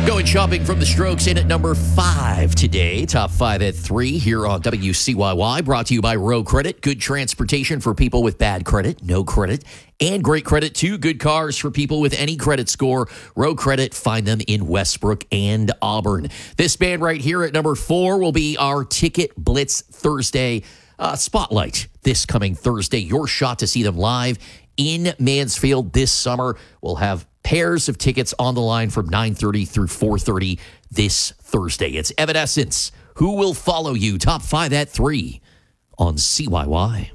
Going shopping from the Strokes in at number 5 today. Top 5 at 3 here on WCYY. Brought to you by Row Credit. Good transportation for people with bad credit, no credit, and great credit too. Good cars for people with any credit score. Row Credit. Find them in Westbrook and Auburn. This band right here at number 4 will be our Ticket Blitz Thursday Spotlight. This coming Thursday, your shot to see them live in Mansfield this summer. We'll have pairs of tickets on the line from 9:30 through 4:30 this Thursday. It's Evanescence. Who will follow you? Top 5 at 3 on CYY.